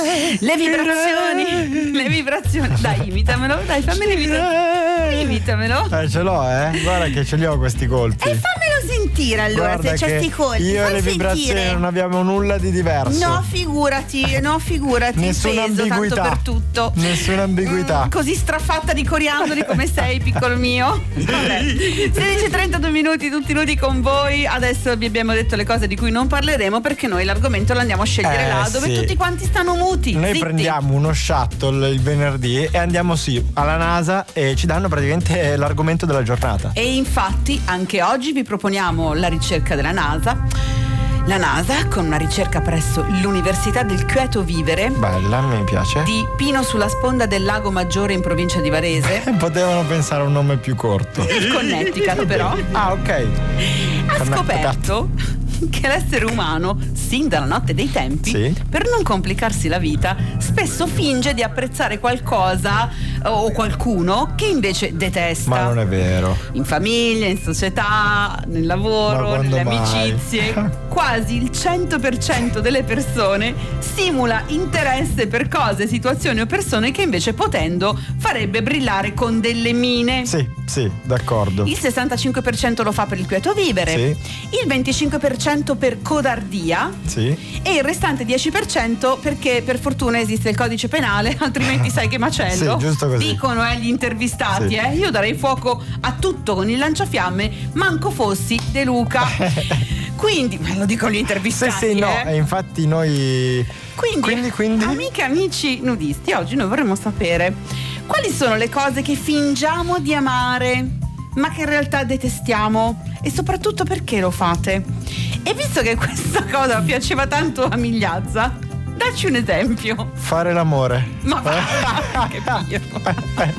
Le vibrazioni. Dai, imitamelo, dai, fammelo imitamelo. Ce l'ho, guarda che ce li ho questi colpi. E fammelo sentire allora. Guarda, se c'è sti colpi. io e le vibrazioni sentire. Non abbiamo nulla di diverso. No, figurati. Nessuna peso ambiguità. tanto per tutto. Nessuna ambiguità. Così strafatta di coriandoli come sei, piccolo mio. Vabbè. 16:32 minuti, tutti nudi con voi. Adesso vi abbiamo detto le cose di cui non parleremo, perché noi l'argomento lo andiamo a scegliere là dove tutti quanti stanno muti. Noi zitti. prendiamo uno shuttle il venerdì e andiamo alla NASA e ci danno praticamente l'argomento della giornata. E infatti anche oggi vi proponiamo la ricerca della NASA. La NASA, con una ricerca presso l'Università del Quieto Vivere, bella, mi piace, di Pino sulla sponda del Lago Maggiore in provincia di Varese. Potevano pensare a un nome più corto. Nel Connecticut però. Ah, ok. Ha scoperto che l'essere umano, sin dalla notte dei tempi, per non complicarsi la vita, spesso finge di apprezzare qualcosa o qualcuno che invece detesta. Ma non è vero. In famiglia, in società, nel lavoro, nelle amicizie. Quasi il 100% delle persone simula interesse per cose, situazioni o persone che invece, potendo, farebbe brillare con delle mine. Sì, d'accordo. Il 65% lo fa per il quieto vivere, il 25% per codardia e il restante 10% perché per fortuna esiste il codice penale, altrimenti sai che macello. Giusto così. Dicono gli intervistati. Io darei fuoco a tutto con il lanciafiamme, manco fossi De Luca. Quindi, me lo dicono gli intervistati. E infatti noi. Quindi, amiche e amici nudisti, oggi noi vorremmo sapere quali sono le cose che fingiamo di amare, ma che in realtà detestiamo, e soprattutto perché lo fate. E visto che questa cosa piaceva tanto a Migliazza, dacci un esempio. Fare l'amore. Ma va, che pirro.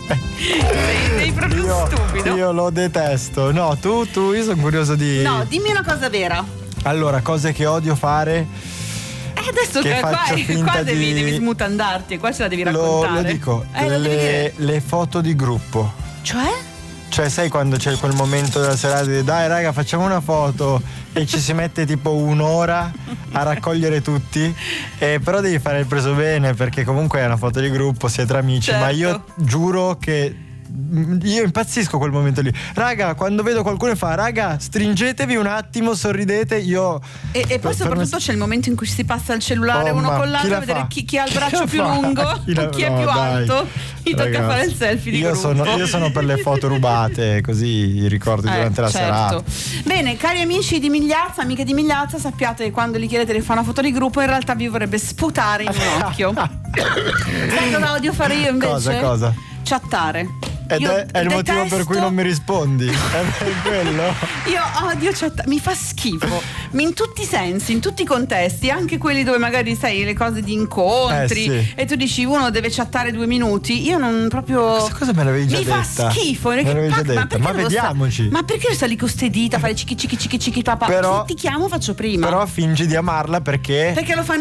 sei proprio stupido. Io lo detesto. No, tu, io sono curioso di. No, dimmi una cosa vera. Allora, cose che odio fare. Adesso che qua devi smutandarti, qua ce la devi raccontare. Lo dico, le foto di gruppo. Cioè, sai quando c'è quel momento della serata di dai raga, facciamo una foto, e ci si mette tipo un'ora a raccogliere tutti, però devi fare il preso bene, perché comunque è una foto di gruppo, siete tra amici. Ma io giuro che io impazzisco quel momento lì. Raga, quando vedo qualcuno e fa raga, stringetevi un attimo, sorridete, io. E poi soprattutto c'è il momento in cui si passa il cellulare uno con l'altro a vedere chi ha il braccio più lungo, chi è più alto. Gli tocca fare il selfie di gruppo. Io sono per le foto rubate, così i ricordi durante la serata. Bene, cari amici di Migliazza, amiche di Migliazza, sappiate che quando gli chiedete di fare una foto di gruppo, in realtà vi vorrebbe sputare in un occhio. Sai cosa odio fare io invece? Cosa? Chattare. Ed è il motivo per cui non mi rispondi. È quello. Io odio chattare, mi fa schifo. In tutti i sensi, in tutti i contesti, anche quelli dove magari sai le cose di incontri e tu dici uno deve chattare 2 minuti. Io non proprio. Questa cosa me l'avevi già detta. Mi fa schifo. Me l'avevi già detta. Ma vediamoci. Ma perché sta lì con ste dita, fare cichi papà? Se ti chiamo faccio prima. Però fingi di amarla perché. Perché lo fa